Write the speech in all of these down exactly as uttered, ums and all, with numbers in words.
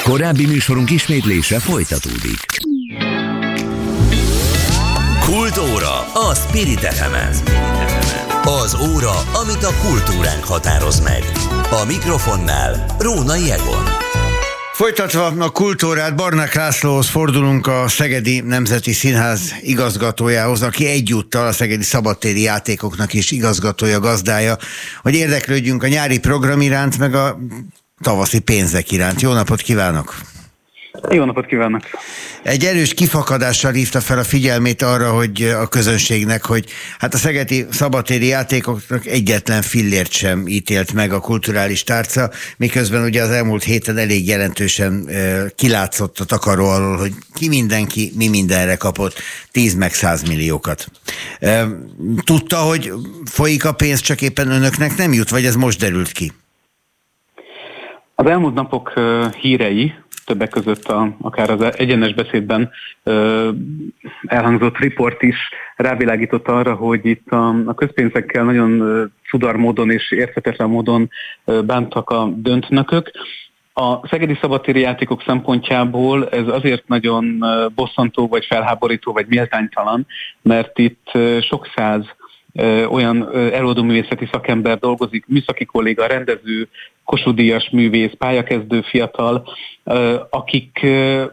Korábbi műsorunk ismétlése folytatódik. Kultóra a Spirit ef emen. Az óra, amit a kultúránk határoz meg. A mikrofonnál Rónai Egon. Folytatva a kultúrát, Barnák Lászlóhoz fordulunk, a Szegedi Nemzeti Színház igazgatójához, aki egyúttal a Szegedi Szabadtéri Játékoknak is igazgatója, gazdája, hogy érdeklődjünk a nyári program iránt, meg a tavaszi pénzek iránt. Jó napot kívánok! Jó napot kívánok! Egy erős kifakadással hívta fel a figyelmét arra, hogy a közönségnek, hogy hát a Szegedi Szabadtéri Játékoknak egyetlen fillért sem ítélt meg a kulturális tárca, miközben ugye az elmúlt héten elég jelentősen e, kilátszott a takaró alól, hogy ki mindenki, mi mindenre kapott tíz meg száz milliókat. E, tudta, hogy folyik a pénz, csak éppen önöknek nem jut, vagy ez most derült ki? Az elmúlt napok uh, hírei, többek között a, akár az egyenes beszédben uh, elhangzott riport is rávilágított arra, hogy itt a, a közpénzekkel nagyon uh, cudar módon és érthetetlen módon uh, bántak a döntnökök. A Szegedi Szabadtéri Játékok szempontjából ez azért nagyon uh, bosszantó, vagy felháborító, vagy méltánytalan, mert itt uh, sok száz olyan előadóművészeti szakember dolgozik, műszaki kolléga, rendező, Kossuth-díjas művész, pályakezdő fiatal, akik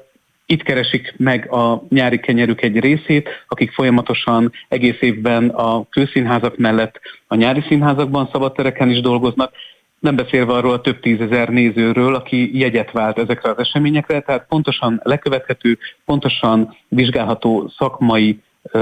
itt keresik meg a nyári kenyerük egy részét, akik folyamatosan egész évben a kőszínházak mellett a nyári színházakban, szabadtereken is dolgoznak, nem beszélve arról a több tízezer nézőről, aki jegyet vált ezekre az eseményekre, tehát pontosan lekövethető, pontosan vizsgálható szakmai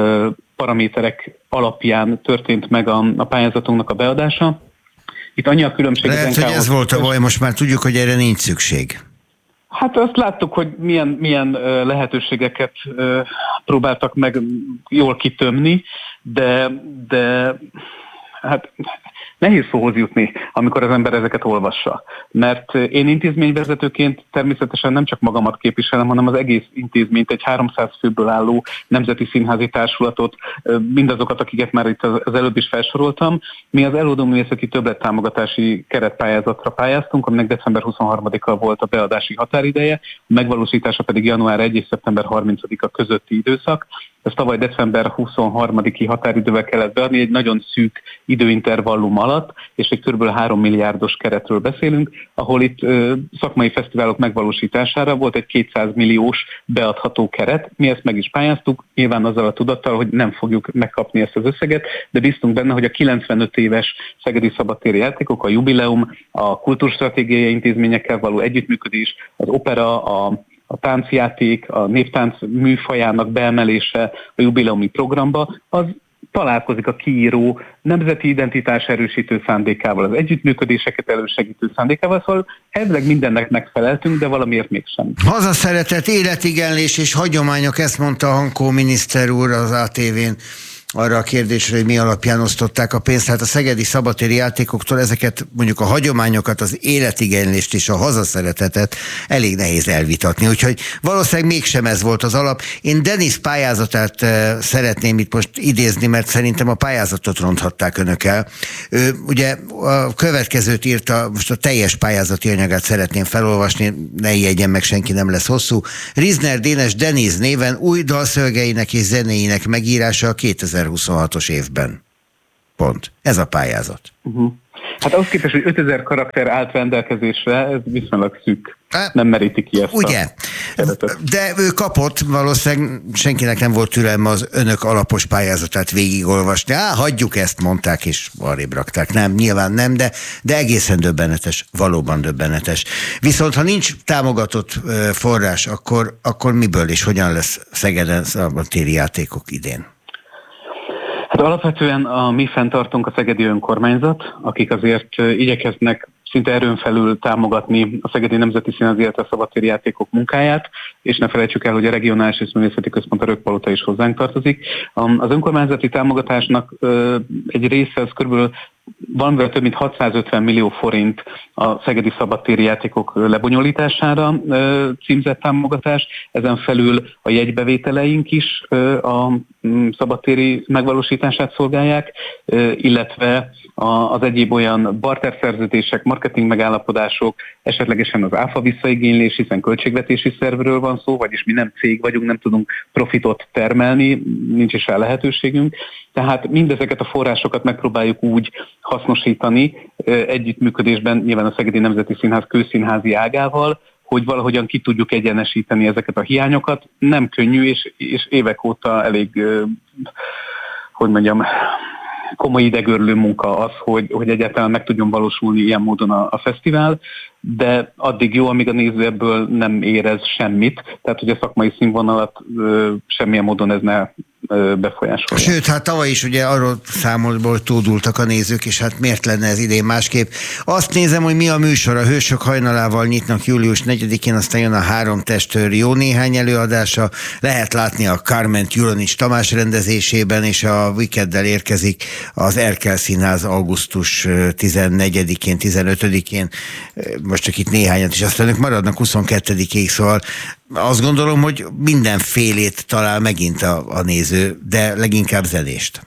paraméterek alapján történt meg a, a pályázatunknak a beadása. Itt annyi a különbség... Lehet, hogy ez volt a baj, most már tudjuk, hogy erre nincs szükség. Hát azt láttuk, hogy milyen, milyen lehetőségeket próbáltak meg jól kitömni, de, de hát nehéz szóhoz jutni, amikor az ember ezeket olvassa. Mert én intézményvezetőként természetesen nem csak magamat képviselem, hanem az egész intézményt, egy háromszáz főből álló nemzeti színházi társulatot, mindazokat, akiket már itt az előbb is felsoroltam. Mi az előadóművészeti többlettámogatási keretpályázatra pályáztunk, aminek december huszonharmadika volt a beadási határideje, a megvalósítása pedig január elsejé és szeptember harmincadika közötti időszak. Ez tavaly december huszonharmadiki határidővel kellett beadni, egy nagyon szűk időintervallum alatt, és egy kb. három milliárdos keretről beszélünk, ahol itt ö, szakmai fesztiválok megvalósítására volt egy kétszáz milliós beadható keret. Mi ezt meg is pályáztuk, nyilván azzal a tudattal, hogy nem fogjuk megkapni ezt az összeget, de bíztunk benne, hogy a kilencvenöt éves Szegedi Szabadtéri Játékok, a jubileum, a kultúrstratégiai intézményekkel való együttműködés, az opera, a a táncjáték, a néptánc műfajának beemelése a jubileumi programba, az találkozik a kiíró nemzeti identitás erősítő szándékával, az együttműködéseket elősegítő szándékával, szóval elvileg mindennek megfeleltünk, de valamiért mégsem. Hazaszeretet, életigenlés és hagyományok, ezt mondta Hankó miniszter úr az á té vén arra a kérdésre, hogy mi alapján osztották a pénzt. Hát a Szegedi Szabadtéri Játékoktól ezeket, mondjuk a hagyományokat, az életigenlést és a hazaszeretetet elég nehéz elvitatni. Úgyhogy valószínűleg mégsem ez volt az alap. Én Denis pályázatát szeretném itt most idézni, mert szerintem a pályázatot ronthatták önök el. Ő ugye a következőt írta, most a teljes pályázati anyagát szeretném felolvasni, ne ijedjen meg, senki, nem lesz hosszú. Rizner Dénes Denis néven új dalszövegeinek és zenéinek megírása a kétezer-huszonhatos évben. Pont. Ez a pályázat. Uh-huh. Hát ahhoz képest, hogy ötezer karakter állt rendelkezésre, ez viszonylag szűk. Nem meríti ki ezt. Ugye? A De ő kapott, valószínűleg senkinek nem volt türelme az önök alapos pályázatát végigolvasni. Á, hagyjuk ezt, mondták, és arrébb rakták. Nem, nyilván nem, de, de egészen döbbenetes, valóban döbbenetes. Viszont ha nincs támogatott forrás, akkor, akkor miből és hogyan lesz Szegeden Szabadtéri Játékok idén? Hát alapvetően a mi fenntartunk a szegedi önkormányzat, akik azért igyekeznek szinte erőn felül támogatni a Szegedi Nemzeti Színház, illetve a Szabadtéri Játékok munkáját, és ne felejtsük el, hogy a Regionális és Művészeti Központ, a Rökkpalota is hozzánk tartozik. Az önkormányzati támogatásnak egy része az körülbelül valamivel több mint hatszázötven millió forint a szegedi szabadtéri játékok lebonyolítására címzett támogatás, ezen felül a jegybevételeink is a szabadtéri megvalósítását szolgálják, illetve az egyéb olyan barterszerződések, marketing megállapodások, esetlegesen az áfa visszaigénylés, hiszen költségvetési szervről van szó, vagyis mi nem cég vagyunk, nem tudunk profitot termelni, nincs is rá lehetőségünk. Tehát mindezeket a forrásokat megpróbáljuk úgy hasznosítani együttműködésben nyilván a Szegedi Nemzeti Színház kőszínházi ágával, hogy valahogyan ki tudjuk egyenesíteni ezeket a hiányokat. Nem könnyű, és, és évek óta elég, hogy mondjam, komoly idegörlő munka az, hogy, hogy egyáltalán meg tudjon valósulni ilyen módon a, a fesztivál, de addig jó, amíg a néző ebből nem érez semmit, tehát hogy a szakmai színvonalat ö, semmilyen módon ez ne ö, befolyásolja. Sőt, hát tavaly is ugye arról számolból tódultak a nézők, és hát miért lenne ez idén másképp? Azt nézem, hogy mi a műsor, a Hősök hajnalával nyitnak július negyedikén, aztán jön a Három testőr jó néhány előadása, lehet látni a Carment Juronics Tamás rendezésében, és a Wikeddel érkezik az Erkel Színház augusztus tizennegyedikén, tizenötödikén, most csak itt néhányat is, aztán ők maradnak huszonkettedikéig, szóval azt gondolom, hogy mindenfélét talál megint a, a néző, de leginkább zenést.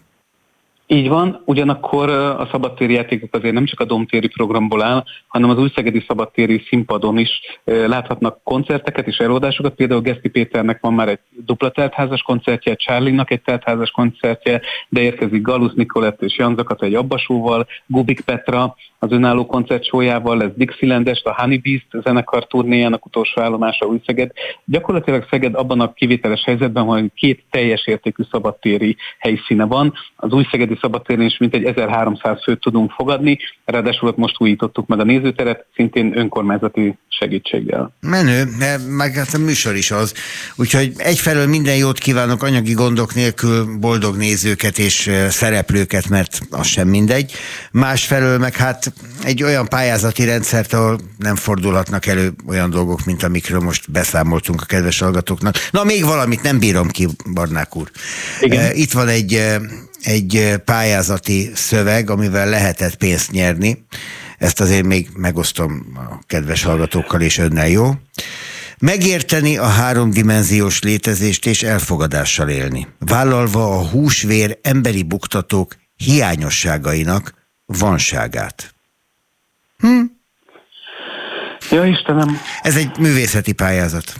Így van, ugyanakkor a szabadtéri játékok azért nem csak a domtéri programból áll, hanem az újszegedi szabadtéri színpadon is láthatnak koncerteket és előadásokat. Például Geszti Péternek van már egy dupla teltházas koncertje, Charlie-nak egy teltházas koncertje, de érkezik Galusz Nikolett és Janzakata egy abbasóval, Gubik Petra az önálló koncertsójával, lesz Dixieland-est, a Honey Beast zenekar turnéjának utolsó állomása Újszeged. Gyakorlatilag Szeged abban a kivételes helyzetben, hogy két teljes értékű szabadtéri helyszíne van. Az újszegedi szabadtéren is mintegy ezerháromszáz főt tudunk fogadni, ráadásul most újítottuk meg a nézőteret, szintén önkormányzati segítséggel. Menő, meg hát a műsor is az. Úgyhogy egyfelől minden jót kívánok, anyagi gondok nélkül boldog nézőket és szereplőket, mert az sem mindegy. Másfelől meg hát egy olyan pályázati rendszert, ahol nem fordulhatnak elő olyan dolgok, mint amikről most beszámoltunk a kedves hallgatóknak. Na, még valamit nem bírom ki, Barnák úr. Igen. Itt van egy, egy pályázati szöveg, amivel lehetett pénzt nyerni. Ezt azért még megosztom a kedves hallgatókkal és önnel, jó? Megérteni a háromdimenziós létezést és elfogadással élni, vállalva a húsvér emberi buktatók hiányosságainak vanságát. Hm? Ja, Istenem. Ez egy művészeti pályázat.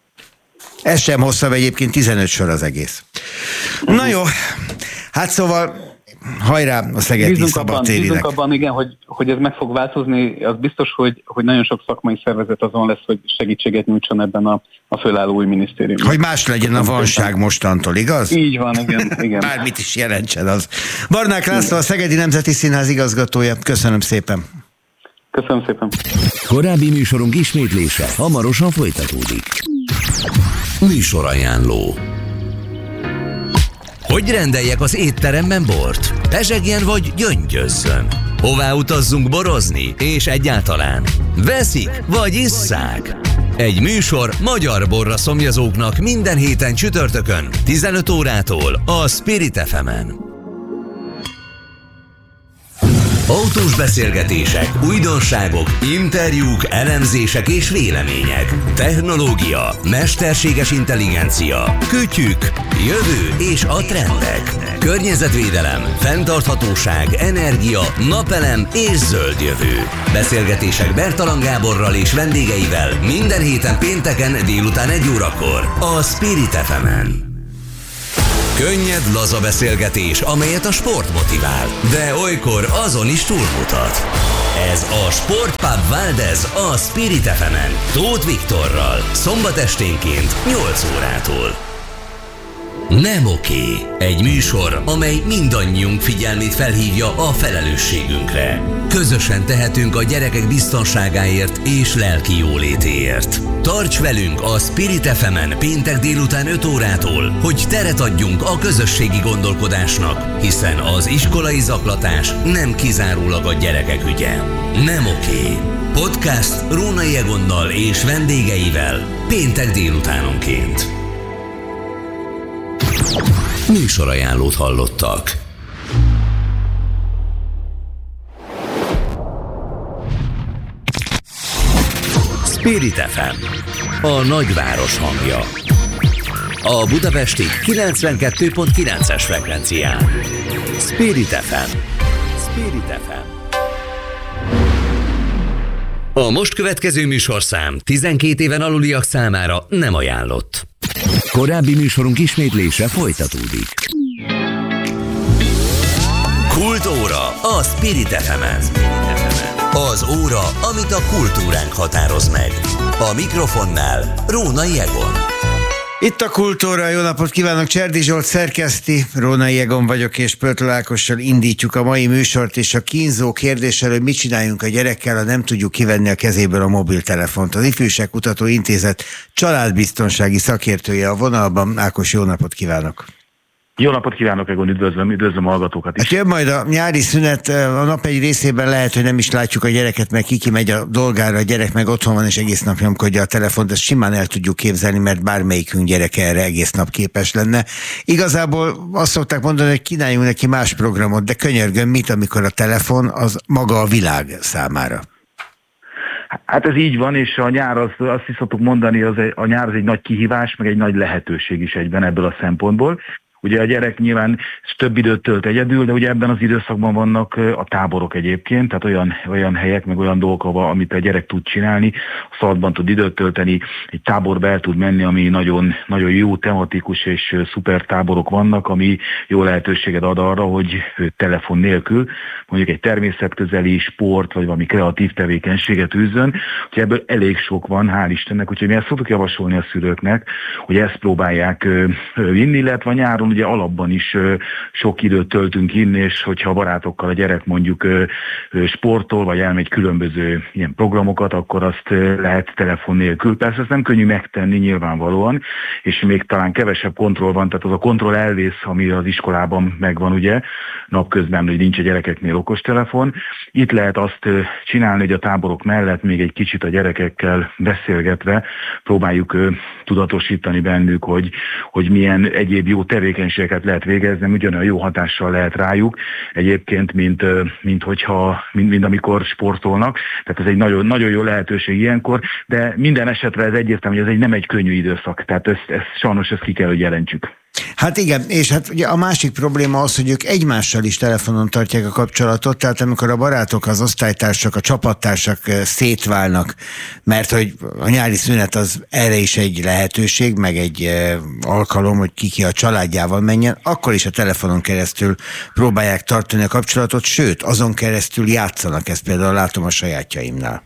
Ez sem hosszabb, egyébként tizenöt sor az egész. Na jó, hát szóval hajrá a Szegedi Szabadtérinek. Bízunk abban, igen, hogy, hogy ez meg fog változni. Az biztos, hogy, hogy nagyon sok szakmai szervezet azon lesz, hogy segítséget nyújtson ebben a, a fölálló új minisztériumban. Hogy más legyen a vanság mostantól, igaz? Így van, igen. igen. Bármit is jelentsen az. Barnák László, a Szegedi Nemzeti Színház igazgatója. Köszönöm szépen. Köszönöm szépen. Korábbi műsorunk ismétlése hamarosan folytatódik. Műsorajánló. Hogy rendeljek az étteremben bort? Pezsegjen vagy gyöngyözzön? Hová utazzunk borozni? És egyáltalán veszik vagy isszák? Egy műsor magyar borra szomjazóknak minden héten csütörtökön tizenöt órától a Spirit ef emen. Autós beszélgetések, újdonságok, interjúk, elemzések és vélemények. Technológia, mesterséges intelligencia, kütyük, jövő és a trendek. Környezetvédelem, fenntarthatóság, energia, napelem és zöld jövő. Beszélgetések Bertalan Gáborral és vendégeivel minden héten pénteken délután egy órakor a Spirit ef emen. Könnyed, laza beszélgetés, amelyet a sport motivál, de olykor azon is túlmutat. Ez a Sportpub Valdez a Spirit ef emen, Tóth Viktorral, szombat esténként nyolc órától. Nem oké. Egy műsor, amely mindannyiunk figyelmét felhívja a felelősségünkre. Közösen tehetünk a gyerekek biztonságáért és lelki jólétéért. Tarts velünk a Spirit ef emen péntek délután öt órától, hogy teret adjunk a közösségi gondolkodásnak, hiszen az iskolai zaklatás nem kizárólag a gyerekek ügye. Nem oké. Podcast Rónai Egonnal és vendégeivel péntek délutánonként. Műsorajánlót hallottak. Spirit ef em, a nagyváros hangja. A budapesti kilencvenkettő pont kilences frekvencián. Spirit ef em. Spirit ef em. A most következő műsorszám tizenkét éven aluliak számára nem ajánlott. Korábbi műsorunk ismétlése folytatódik. Kultúra a Spirit ef emen. Az óra, amit a kultúránk határoz meg. A mikrofonnál Rónai Egon. Itt a Kultúra, jó napot kívánok, Cserdi Zsolt szerkeszti, Rónai Egon vagyok, és Pörtl Ákossal indítjuk a mai műsort, és a kínzó kérdéssel, hogy mit csináljunk a gyerekkel, ha nem tudjuk kivenni a kezéből a mobiltelefont. Az Ifjúságkutató Intézet családbiztonsági szakértője a vonalban. Ákos, jó napot kívánok! Jó napot kívánok, Egon, üdvözlöm, üdvözlöm a hallgatókat is. Hát jön majd a nyári szünet, a nap egy részében lehet, hogy nem is látjuk a gyereket, meg kiki megy a dolgára, a gyerek meg otthon van, és egész nap nyomkodja a telefont, ezt simán el tudjuk képzelni, mert bármelyikünk gyereke erre egész nap képes lenne. Igazából azt szokták mondani, hogy kínáljunk neki más programot, de könyörgöm, mit, amikor a telefon az maga a világ számára. Hát ez így van, és a nyár, az, azt is szoktuk mondani, az a nyár az egy nagy kihívás, meg egy nagy lehetőség is egyben ebből a szempontból. Ugye a gyerek nyilván több időt tölt egyedül, de ugye ebben az időszakban vannak a táborok egyébként, tehát olyan, olyan helyek, meg olyan dolgok, amit a gyerek tud csinálni, a szabadban tud időt tölteni, egy táborba el tud menni, ami nagyon, nagyon jó, tematikus és szuper táborok vannak, ami jó lehetőséget ad arra, hogy telefon nélkül mondjuk egy természetközeli sport, vagy valami kreatív tevékenységet űzzön. Úgyhogy ebből elég sok van, hál' Istennek, úgyhogy mi ezt szoktuk javasolni a szülőknek, hogy ezt próbálják vinni, illetve nyáron ugye alapban is ö, sok időt töltünk inni, és hogyha a barátokkal a gyerek mondjuk ö, ö, sportol, vagy elmegy különböző ilyen programokat, akkor azt ö, lehet telefon nélkül. Persze ezt nem könnyű megtenni nyilvánvalóan, és még talán kevesebb kontroll van, tehát az a kontroll elvész, ami az iskolában megvan ugye, napközben, hogy nincs a gyerekeknél okostelefon. Itt lehet azt ö, csinálni, hogy a táborok mellett még egy kicsit a gyerekekkel beszélgetve próbáljuk ö, tudatosítani bennük, hogy, hogy milyen egyéb jó tevékenységeket lehet végezni, ugyanolyan jó hatással lehet rájuk egyébként, mint, mint, hogyha, mint, mint amikor sportolnak. Tehát ez egy nagyon, nagyon jó lehetőség ilyenkor, de minden esetre ez egyértelmű, hogy ez egy nem egy könnyű időszak. Tehát ezt, ezt, sajnos ezt ki kell, hogy jelentsük. Hát igen, és hát ugye a másik probléma az, hogy ők egymással is telefonon tartják a kapcsolatot, tehát amikor a barátok, az osztálytársak, a csapattársak szétválnak, mert hogy a nyári szünet az erre is egy lehetőség, meg egy alkalom, hogy ki ki a családjával menjen, akkor is a telefonon keresztül próbálják tartani a kapcsolatot, sőt, azon keresztül játszanak, ezt például látom a sajátjaimnál.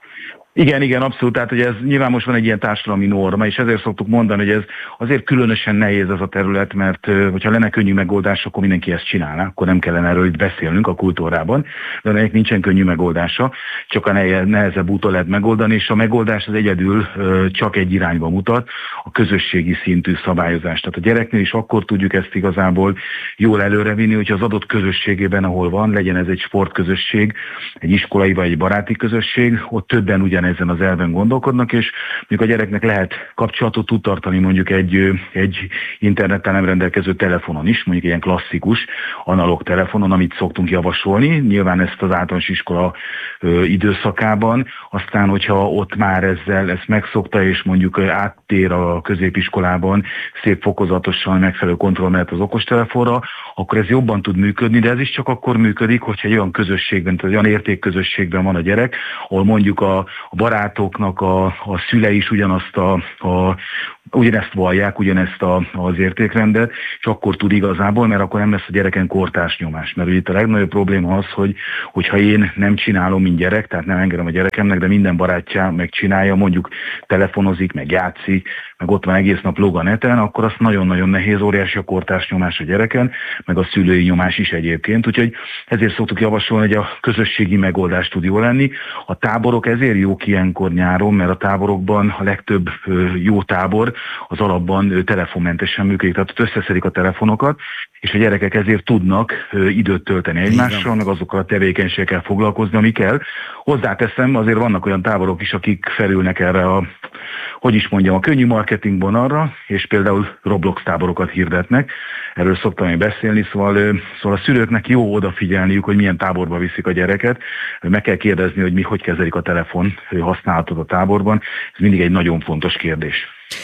Igen, igen, abszolút. Tehát, hogy ez nyilván most van egy ilyen társadalmi norma, és ezért szoktuk mondani, hogy ez azért különösen nehéz ez a terület, mert hogyha lenne könnyű megoldás, akkor mindenki ezt csinálná, akkor nem kellene erről itt beszélnünk a kultúrában, de ennek nincsen könnyű megoldása, csak a nehezebb úton lehet megoldani, és a megoldás az egyedül csak egy irányba mutat, a közösségi szintű szabályozás. Tehát a gyereknél is akkor tudjuk ezt igazából jól előrevinni, hogyha az adott közösségében, ahol van, legyen ez egy sportközösség, egy iskolai vagy egy baráti közösség, ott többen ugyan ezen az elven gondolkodnak, és mondjuk a gyereknek lehet kapcsolatot tud tartani mondjuk egy, egy internettel nem rendelkező telefonon is, mondjuk ilyen klasszikus analóg telefonon, amit szoktunk javasolni, nyilván ezt az általános iskola ö, időszakában, aztán hogyha ott már ezzel ezt megszokta, és mondjuk áttér a középiskolában szép fokozatosan megfelelő kontroll mellett az okostelefonra, akkor ez jobban tud működni, de ez is csak akkor működik, hogyha egy olyan közösségben, tehát olyan értékközösségben van a gyerek, ahol mondjuk a, a barátoknak a, a szülei is ugyanazt a, a ugyanezt vallják, ugyanezt a, az értékrendet, és akkor tud igazából, mert akkor nem lesz a gyereken kortárs nyomás. Mert itt a legnagyobb probléma az, hogy hogyha én nem csinálom, mint gyerek, tehát nem engedem a gyerekemnek, de minden barátja megcsinálja, mondjuk telefonozik, meg játszik, meg ott van egész nap log a neten, akkor az nagyon-nagyon nehéz, óriási a kortárs nyomás a gyereken, meg a szülői nyomás is egyébként. Úgyhogy ezért szoktuk javasolni, hogy a közösségi megoldás tud jó lenni. A táborok ezért jók ilyenkor nyáron, mert a táborokban a legtöbb jó tábor az alapban telefonmentesen működik, tehát összeszedik a telefonokat, és a gyerekek ezért tudnak időt tölteni egymással, meg azokkal a tevékenységekkel foglalkozni, ami kell. Hozzáteszem, azért vannak olyan táborok is, akik felülnek erre a hogy is mondjam, a könnyű marketingban arra, és például Roblox táborokat hirdetnek, erről szoktam én beszélni, szóval, szóval a szülőknek jó odafigyelniük, hogy milyen táborba viszik a gyereket, meg kell kérdezni, hogy mi hogy kezelik a telefon használatot a táborban, ez mindig egy nagyon fontos kérdés.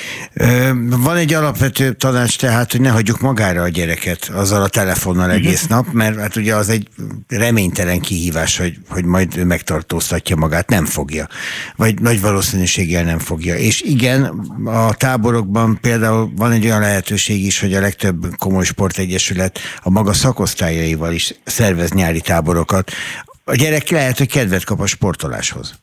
Van egy alapvető tanács tehát, hogy ne hagyjuk magára a gyereket azzal a telefonnal egész nap, mert hát ugye az egy reménytelen kihívás, hogy, hogy majd ő megtartóztatja magát, nem fogja. Vagy nagy valószínűséggel nem fogja. És igen, a táborokban például van egy olyan lehetőség is, hogy a legtöbb komoly sportegyesület a maga szakosztályaival is szervez nyári táborokat. A gyerek lehet, hogy kedvet kap a sportoláshoz.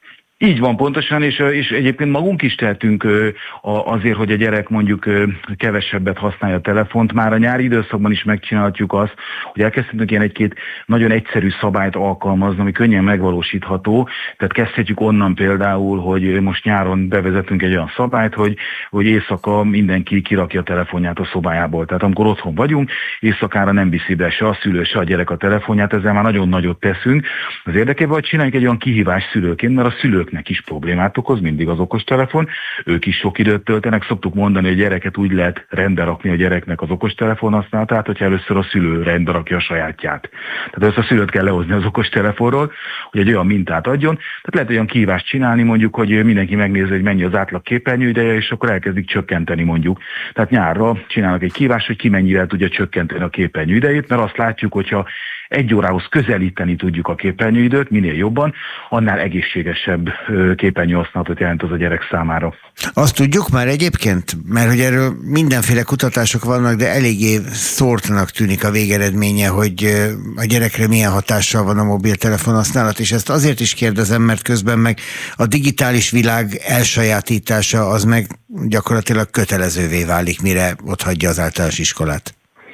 Így van pontosan, és, és egyébként magunk is tehetünk azért, hogy a gyerek mondjuk kevesebbet használja a telefont. Már a nyári időszakban is megcsinálhatjuk azt, hogy elkezdhetünk ilyen egy-két nagyon egyszerű szabályt alkalmazni, ami könnyen megvalósítható. Tehát kezdhetjük onnan például, hogy most nyáron bevezetünk egy olyan szabályt, hogy, hogy éjszaka mindenki kirakja a telefonját a szobájából. Tehát amikor otthon vagyunk, éjszakára nem viszi be se a szülő, se a gyerek a telefonját, ezzel már nagyon nagyot teszünk. Az érdekében, hogy csináljunk egy olyan kihívás szülőként, mert a szülők nek is problémát okoz, mindig az okostelefon, ők is sok időt töltenek, szoktuk mondani, hogy a gyereket úgy lehet rendbe rakni a gyereknek az okostelefon használatát, hogyha először a szülő rendbe rakja a sajátját. Tehát először a szülőt kell lehozni az okostelefonról, hogy egy olyan mintát adjon, tehát lehet olyan kihívást csinálni mondjuk, hogy mindenki megnézi, hogy mennyi az átlag képernyőideje, és akkor elkezdik csökkenteni mondjuk. Tehát nyárra csinálnak egy kihívást, hogy ki mennyivel tudja csökkenteni a képernyőidejét, mert azt látjuk, hogyha egy órához közelíteni tudjuk a képernyőidőt, minél jobban, annál egészségesebb képernyőhasználatot jelent az a gyerek számára. Azt tudjuk már egyébként, mert hogy erről mindenféle kutatások vannak, de eléggé szórtnak tűnik a végeredménye, hogy a gyerekre milyen hatással van a mobiltelefon használat, és ezt azért is kérdezem, mert közben meg a digitális világ elsajátítása az meg gyakorlatilag kötelezővé válik, mire otthagyja az általános iskolát.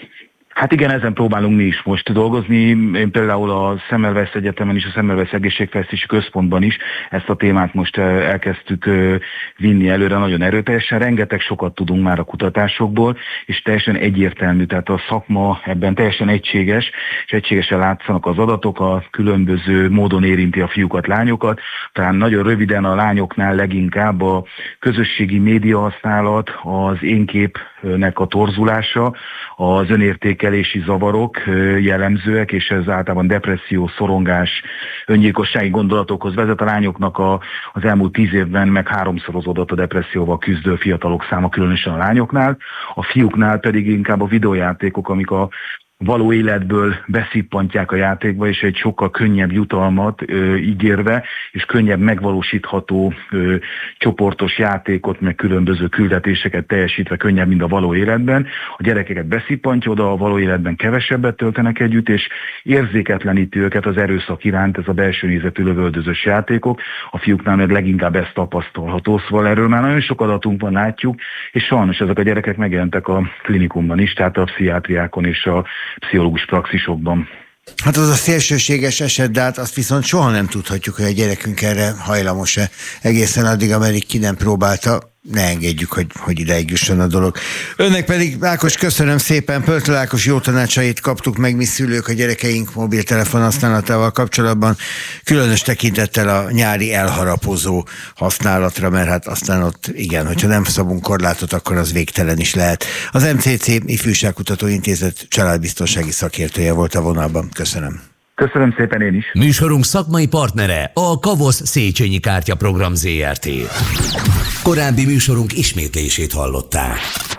Hát igen, ezen próbálunk mi is most dolgozni. Én például a Semmelweis Egyetemen és a Semmelweis Egészségfejlesztési Központban is ezt a témát most elkezdtük vinni előre nagyon erőteljesen. Rengeteg sokat tudunk már a kutatásokból, és teljesen egyértelmű, tehát a szakma ebben teljesen egységes, és egységesen látszanak az adatok, a különböző módon érinti a fiúkat, lányokat. Tehát nagyon röviden a lányoknál leginkább a közösségi média használat, az énképnek a torzulása, az önértékelési zavarok jellemzőek, és ez általában depresszió, szorongás, öngyilkossági gondolatokhoz vezet. A lányoknak a, az elmúlt tíz évben meg háromszorozódott a depresszióval küzdő fiatalok száma, különösen a lányoknál. A fiúknál pedig inkább a videójátékok, amik a való életből beszippantják a játékba, és egy sokkal könnyebb jutalmat ö, ígérve, és könnyebb megvalósítható ö, csoportos játékot, meg különböző küldetéseket teljesítve könnyebb, mint a való életben. A gyerekeket beszippantja oda, a való életben kevesebbet töltenek együtt, és érzéketleníti őket az erőszak iránt, ez a belső nézetű lövöldözős játékok. A fiúknál meg leginkább ezt tapasztalható, szóval erről már nagyon sok adatunk van, látjuk, és sajnos ezek a gyerekek megjelentek a klinikumban is, tehát a pszichiátriákon és a pszichológus praxisokban. Hát az a szélsőséges eset, de hát azt viszont soha nem tudhatjuk, hogy a gyerekünk erre hajlamos-e. Egészen addig, ameddig ki nem próbálta, ne engedjük, hogy, hogy ideig jusson a dolog. Önnek pedig, Ákos, köszönöm szépen, Pöltl Ákos jó tanácsait kaptuk meg mi szülők a gyerekeink mobiltelefon használatával kapcsolatban, különös tekintettel a nyári elharapozó használatra, mert hát aztán ott igen, hogyha nem szabunk korlátot, akkor az végtelen is lehet. Az em cé cé Ifjúságkutató Intézet családbiztonsági szakértője volt a vonalban. Köszönöm. Köszönöm szépen én is. Műsorunk szakmai partnere a Kavosz Széchenyi Kártya Program zé er té. Korábbi műsorunk ismétlését hallották.